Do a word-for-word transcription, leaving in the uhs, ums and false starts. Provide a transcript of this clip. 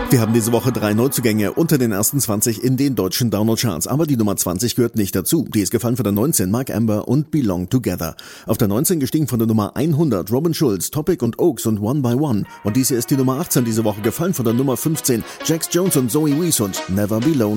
Wir haben diese Woche drei Neuzugänge unter den ersten zwanzig in den deutschen Download-Charts, aber die Nummer zwanzig gehört nicht dazu. Die ist gefallen von der neunzehn, Mark Amber und Belong Together. Auf der neunzehn gestiegen von der Nummer hundert, Robin Schulz, Topic und Oaks und One by One. Und dies hier ist die Nummer achtzehn diese Woche gefallen von der Nummer fünfzehn, Jax Jones und Zoe Wees und Never Be Lonely.